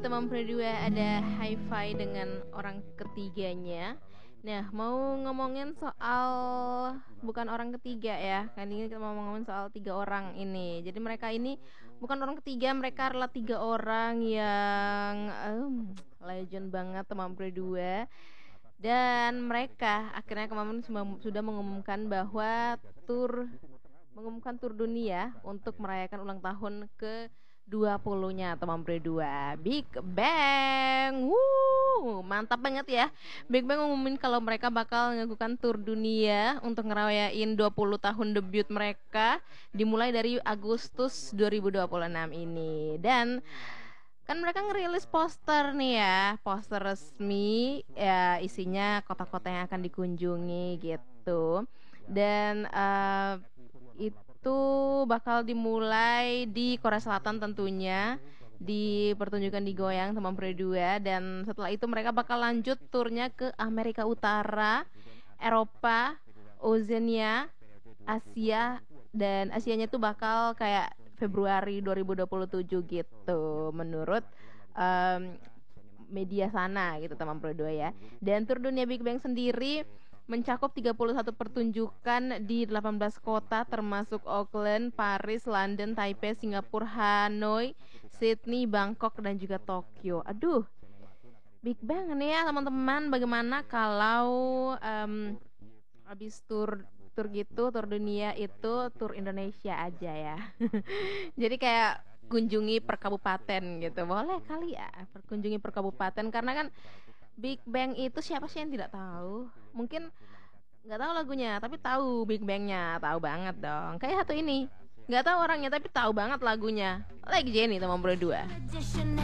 teman berdua ada hi-fi dengan orang ketiganya. Nah, mau ngomongin soal bukan orang ketiga ya. Kali ini kita mau ngomongin soal 3 orang ini. Jadi mereka ini bukan orang ketiga, mereka adalah 3 orang yang legend banget teman berdua. Dan mereka akhirnya kemarin sudah mengumumkan bahwa mengumumkan tur dunia untuk merayakan ulang tahun ke 20-nya teman berdua. Big Bang. Mantap banget ya. Big Bang ngumumin kalau mereka bakal melakukan tur dunia untuk ngerayain 20 tahun debut mereka dimulai dari Agustus 2026 ini. Dan kan mereka ngerilis poster nih ya, poster resmi ya, isinya kota-kota yang akan dikunjungi gitu. Dan itu bakal dimulai di Korea Selatan tentunya, di pertunjukan di Goyang teman berdua. Dan setelah itu mereka bakal lanjut turnya ke Amerika Utara, Eropa, Oceania, Asia. Dan Asianya tuh bakal kayak Februari 2027 gitu menurut media sana gitu teman berdua ya. Dan tur dunia Big Bang sendiri mencakup 31 pertunjukan di 18 kota termasuk Auckland, Paris, London, Taipei, Singapura, Hanoi, Sydney, Bangkok dan juga Tokyo. Aduh, Big Bang nih ya teman-teman. Bagaimana kalau habis tur dunia itu tur Indonesia aja ya. Jadi kayak kunjungi per kabupaten gitu. Boleh kali ya kunjungi per kabupaten, karena kan Big Bang itu siapa sih yang tidak tahu? Mungkin nggak tahu lagunya tapi tahu Big Bangnya, tahu banget dong. Kayak satu ini nggak tahu orangnya tapi tahu banget lagunya. Like Jennie teman berdua.